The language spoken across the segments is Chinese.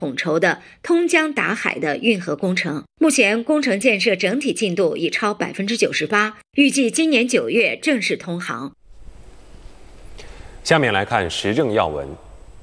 统筹的通江达海的运河工程。目前工程建设整体进度已超98%，预计今年9月正式通航。 下面来看时政要闻。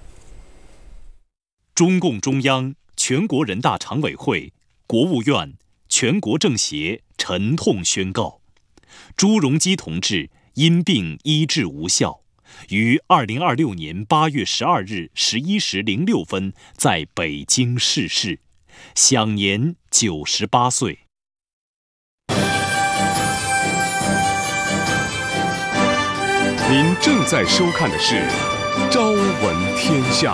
中共中央、全国人大常委会、国务院、全国政协沉痛宣告，朱镕基同志因病医治无效，于2026年8月12日11时06分在北京逝世，享年98岁。 您正在收看的是《朝闻天下》。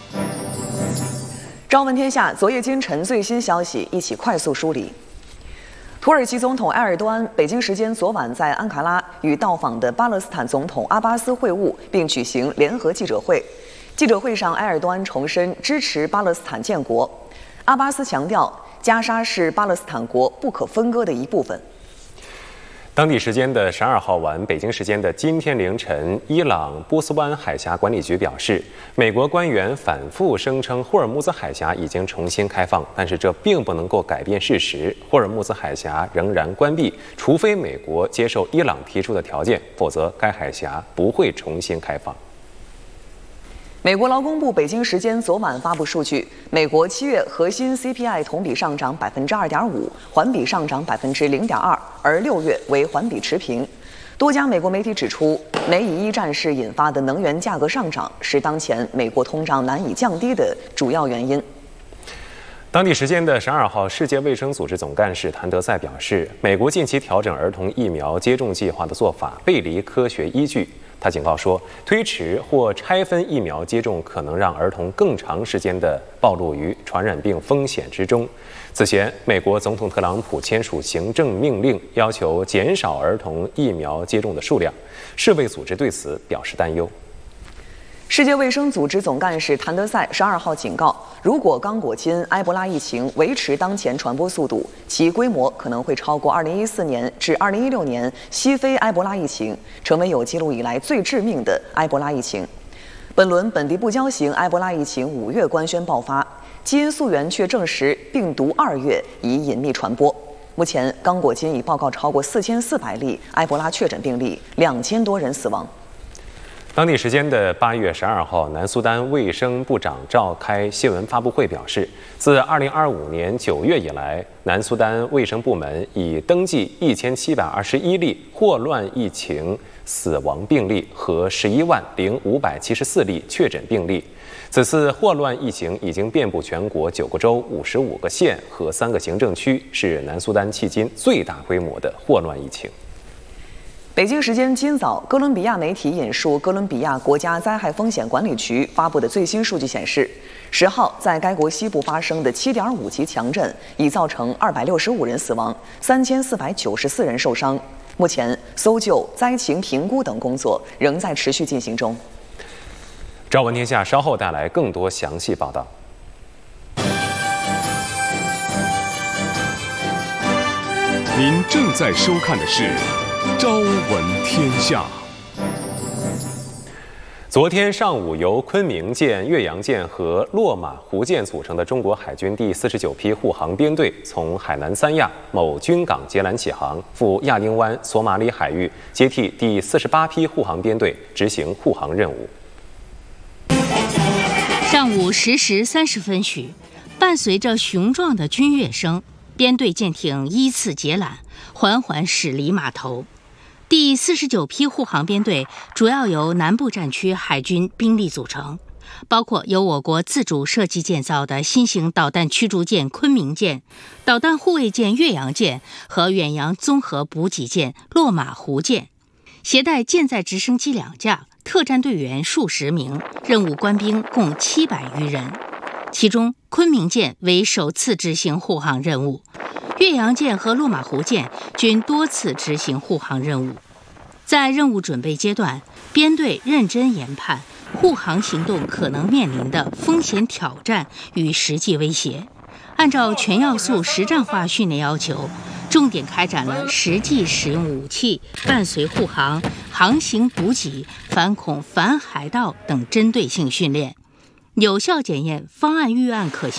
朝闻天下，昨夜今晨最新消息，一起快速梳理。土耳其总统埃尔多安北京时间昨晚在安卡拉与到访的巴勒斯坦总统阿巴斯会晤，并举行联合记者会。记者会上，埃尔多安重申支持巴勒斯坦建国。阿巴斯强调，加沙是巴勒斯坦国不可分割的一部分。 当地时间的12号晚，北京时间的今天凌晨，伊朗波斯湾海峡管理局表示，美国官员反复声称霍尔木兹海峡已经重新开放，但是这并不能够改变事实，霍尔木兹海峡仍然关闭，除非美国接受伊朗提出的条件，否则该海峡不会重新开放。 美国劳工部北京时间昨晚发布数据，美国7月核心 CPI 同比上涨2.5%，环比上涨0.2%，而6月为环比持平。多家美国媒体指出，美以一战事引发的能源价格上涨是当前美国通胀难以降低的主要原因。 当地时间的12号，世界卫生组织总干事谭德赛表示，美国近期调整儿童疫苗接种计划的做法背离科学依据。他警告说，推迟或拆分疫苗接种可能让儿童更长时间地暴露于传染病风险之中。此前，美国总统特朗普签署行政命令，要求减少儿童疫苗接种的数量。世卫组织对此表示担忧。 世界卫生组织总干事谭德赛12号警告，如果刚果金埃博拉疫情维持当前传播速度，其规模可能会超过2014年至2016年西非埃博拉疫情，成为有记录以来最致命的埃博拉疫情。本轮本地不交型埃博拉疫情5月官宣爆发，基因溯源却证实病毒2月已隐秘传播。目前，刚果金已报告超过4400例埃博拉确诊病例，2000多人死亡。 当地时间的8月12号，南苏丹卫生部长召开新闻发布会表示，自2025年9月以来，南苏丹卫生部门已登记1721例霍乱疫情死亡病例和110574例确诊病例。此次霍乱疫情已经遍布全国9个州、55个县和3个行政区，是南苏丹迄今最大规模的霍乱疫情。 北京时间今早，哥伦比亚媒体引述哥伦比亚国家灾害风险管理局发布的最新数据显示，10号在该国西部发生的7.5级强震已造成265人死亡，3494人受伤。目前，搜救、灾情评估等工作仍在持续进行中。 朝闻天下稍后带来更多详细报道。 您正在收看的是朝闻天下。 昨天上午，由昆明舰、岳阳舰和落马湖舰组成的中国海军第49批护航编队从海南三亚某军港截拦起航，赴亚丁湾索马里海域接替第48批护航编队执行护航任务。 上午10时30分许，伴随着雄壮的军乐声，编队舰艇依次截拦，缓缓驶离码头。第49批护航编队主要由南部战区海军兵力组成，包括由我国自主设计建造的新型导弹驱逐舰昆明舰、导弹护卫舰岳阳舰和远洋综合补给舰落马湖舰，携带舰载直升机2架，特战队员数十名，任务官兵共700余人。其中，昆明舰为首次执行护航任务，岳阳舰和落马湖舰均多次执行护航任务。在任务准备阶段，编队认真研判护航行动可能面临的风险挑战与实际威胁，按照全要素实战化训练要求，重点开展了实际使用武器、伴随护航、航行补给、反恐反海盗等针对性训练，有效检验方案预案可行